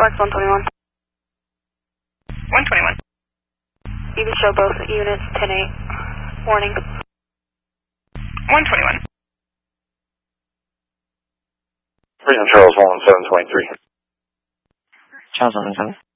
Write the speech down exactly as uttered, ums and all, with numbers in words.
Flex one twenty-one. one twenty-one. You can show both units ten eight. Warning. one twenty-one. Region Charles one seven twenty-three. Charles one seven.